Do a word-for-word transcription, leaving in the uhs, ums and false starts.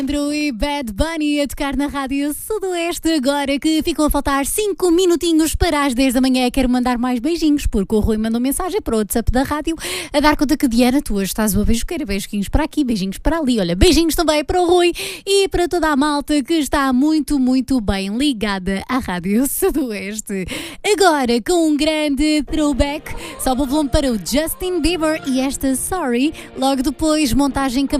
Andrew e Bad Bunny a tocar na Rádio Sudoeste. Agora que ficam a faltar cinco minutinhos para as dez da manhã, quero mandar mais beijinhos, porque o Rui mandou mensagem para o WhatsApp da rádio a dar conta que Diana, tu hoje estás uma beijoqueira. Beijinhos para aqui, beijinhos para ali. Olha, beijinhos também para o Rui e para toda a malta que está muito, muito bem ligada à Rádio Sudoeste. Agora com um grande throwback, sobe o volume para o Justin Bieber e esta Sorry. Logo depois, montagem